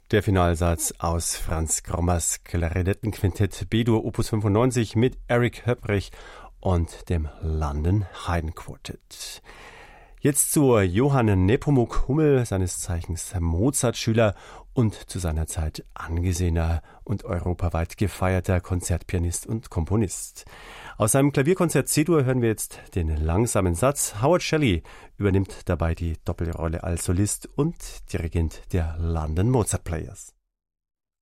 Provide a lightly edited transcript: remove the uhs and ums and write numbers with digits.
Der Finalsatz aus Franz Grommers Klarinettenquintett B-Dur Opus 95 mit Eric Höpprich und dem London Haydn Quartet. Jetzt zu Johann Nepomuk Hummel, seines Zeichens Mozart-Schüler und zu seiner Zeit angesehener und europaweit gefeierter Konzertpianist und Komponist. Aus seinem Klavierkonzert C-Dur hören wir jetzt den langsamen Satz. Howard Shelley übernimmt dabei die Doppelrolle als Solist und Dirigent der London Mozart Players.